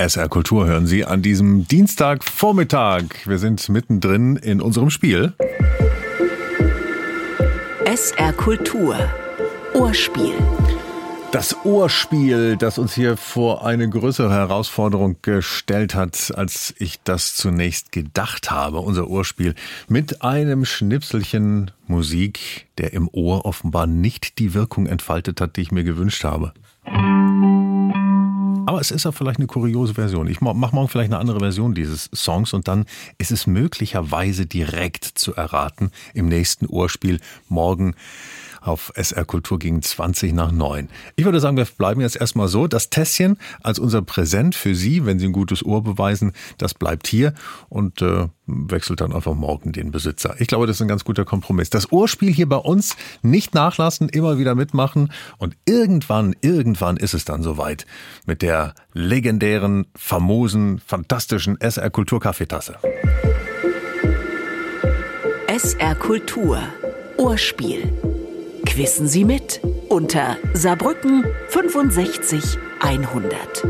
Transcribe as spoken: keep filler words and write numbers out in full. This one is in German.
S R Kultur hören Sie an diesem Dienstagvormittag. Wir sind mittendrin in unserem Spiel. S R Kultur. Ohrspiel. Das Ohrspiel, das uns hier vor eine größere Herausforderung gestellt hat, als ich das zunächst gedacht habe. Unser Ohrspiel mit einem Schnipselchen Musik, der im Ohr offenbar nicht die Wirkung entfaltet hat, die ich mir gewünscht habe. Aber es ist ja vielleicht eine kuriose Version. Ich mache morgen vielleicht eine andere Version dieses Songs und dann ist es möglicherweise direkt zu erraten im nächsten Ohrspiel morgen auf S R Kultur gegen zwanzig nach neun. Ich würde sagen, wir bleiben jetzt erstmal so. Das Tässchen als unser Präsent für Sie, wenn Sie ein gutes Ohr beweisen, das bleibt hier und äh, wechselt dann einfach morgen den Besitzer. Ich glaube, das ist ein ganz guter Kompromiss. Das Ohrspiel hier bei uns nicht nachlassen, immer wieder mitmachen und irgendwann, irgendwann ist es dann soweit mit der legendären, famosen, fantastischen S R Kultur Kaffeetasse. S R Kultur. Ohrspiel. Quissen Sie mit unter Saarbrücken fünfundsechzig hundert.